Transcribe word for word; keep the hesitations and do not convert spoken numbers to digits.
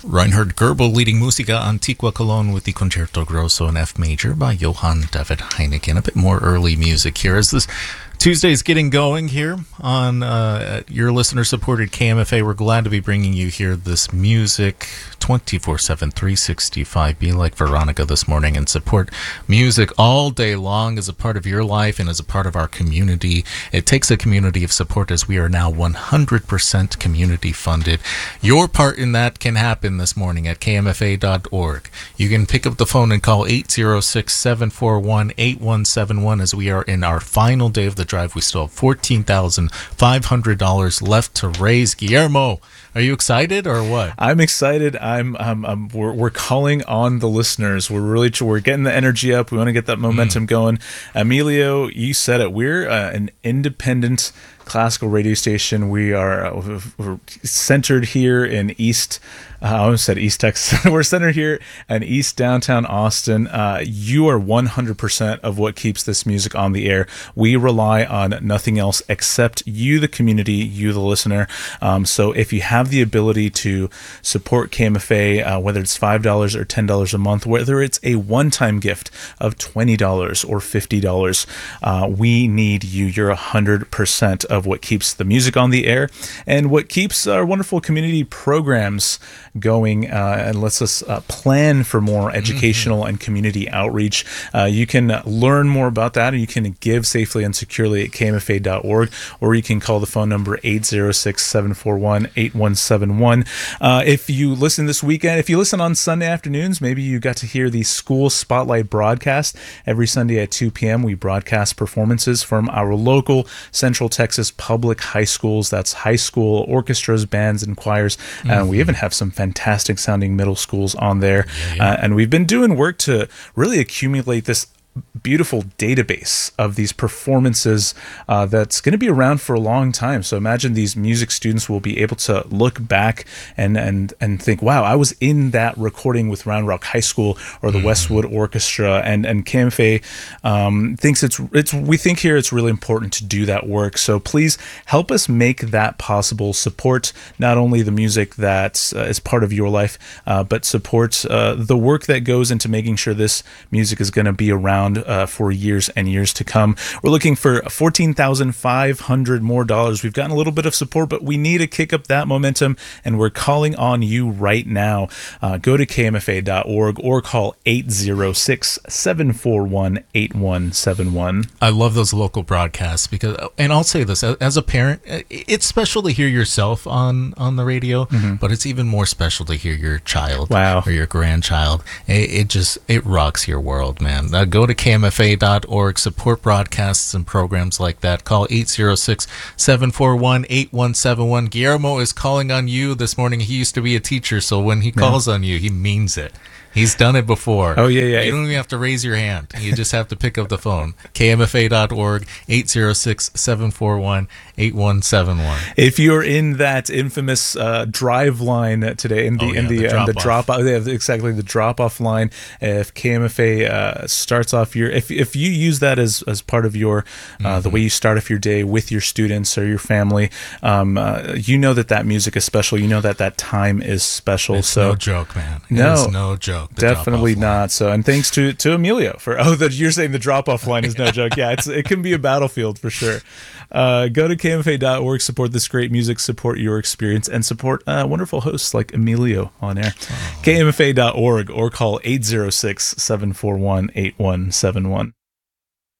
Reinhard Goebel leading Musica Antiqua Cologne with the Concerto Grosso in F major by Johann David Heineken. A bit more early music here as this Tuesday's getting going here on uh, your listener-supported K M F A. We're glad to be bringing you here this music twenty-four seven, three sixty-five. Be like Veronica this morning and support music all day long as a part of your life and as a part of our community. It takes a community of support as we are now one hundred percent community funded. Your part in that can happen this morning at K M F A dot org. You can pick up the phone and call eight zero six, seven four one, eight one seven one as we are in our final day of the drive. We still have fourteen thousand five hundred dollars left to raise. Guillermo, are you excited or what? I'm excited. I'm, I'm, I'm we're, we're calling on the listeners. We're really, we're getting the energy up. We want to get that momentum mm. going. Emilio, you said it. We're uh, an independent classical radio station. We are uh, we're centered here in East, uh, I almost said East Texas. We're centered here in East downtown Austin. Uh, you are one hundred percent of what keeps this music on the air. We rely on nothing else except you, the community, you, the listener. Um, so if you have the ability to support K M F A, uh, whether it's five dollars or ten dollars a month, whether it's a one-time gift of twenty dollars or fifty dollars, uh, we need you. You're one hundred percent of what keeps the music on the air and what keeps our wonderful community programs going uh, and lets us uh, plan for more educational mm-hmm. and community outreach. Uh, you can learn more about that, and you can give safely and securely at K M F A dot org, or you can call the phone number eight zero six, seven four one, eight one seven one. Uh, if you listen this weekend, if you listen on Sunday afternoons, maybe you got to hear the School Spotlight broadcast. Every Sunday at two p.m. we broadcast performances from our local Central Texas public high schools. That's high school orchestras, bands, and choirs. Mm-hmm. And we even have some fantastic sounding middle schools on there. Yeah, yeah. Uh, and we've been doing work to really accumulate this beautiful database of these performances uh, that's going to be around for a long time. So imagine these music students will be able to look back and and and think, wow, I was in that recording with Round Rock High School or the mm. Westwood Orchestra. And and K M F A um, thinks it's it's we think here it's really important to do that work. So please help us make that possible. Support not only the music that uh, is part of your life, uh, but support uh, the work that goes into making sure this music is going to be around Uh, for years and years to come. We're looking for fourteen thousand five hundred more dollars. We've gotten a little bit of support, but we need to kick up that momentum, and we're calling on you right now. Uh, go to K M F A dot org or call eight zero six, seven four one, eight one seven one. I love those local broadcasts because, and I'll say this, as a parent, it's special to hear yourself on, on the radio, mm-hmm. but it's even more special to hear your child wow. or your grandchild. It, it just, it rocks your world, man. Uh, go to K M F A dot org, support broadcasts and programs like that. Call eight zero six, seven four one, eight one seven one. Guillermo is calling on you this morning. He used to be a teacher, so when he calls yeah. on you, he means it. He's done it before. Oh, yeah, yeah. You don't even have to raise your hand. You just have to pick up the phone. K M F A dot org, eight zero six, seven four one, eight one seven one. If you're in that infamous uh, drive line today, in the oh, yeah, in the, the drop, uh, the drop off, yeah, exactly the drop off line, if K M F A uh, starts off your, if if you use that as as part of your uh, mm-hmm. the way you start off your day with your students or your family, um, uh, you know that that music is special. You know that that time is special. It's so no joke, man. No, it's no joke. Definitely not. So, and thanks to to Emilio for oh, that you're saying the drop off line is no joke. Yeah, it's it can be a battlefield for sure. Uh, go to K M F A dot org, support this great music, support your experience, and support uh, wonderful hosts like Emilio on air. Oh. K M F A dot org or call eight zero six, seven four one, eight one seven one.